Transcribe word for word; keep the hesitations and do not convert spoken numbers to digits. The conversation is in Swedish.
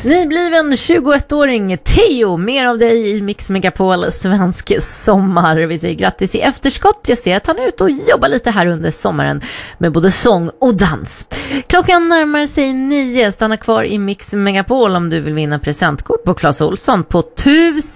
Nybliven tjugoettåring Theo, mer av dig i Mix Megapol svensk sommar. Vi säger grattis i efterskott. Jag ser att han är ute och jobbar lite här under sommaren med både sång och dans. Klockan närmar sig nio. Stanna kvar i Mix Megapol om du vill vinna presentkort på Clas Ohlson på tusen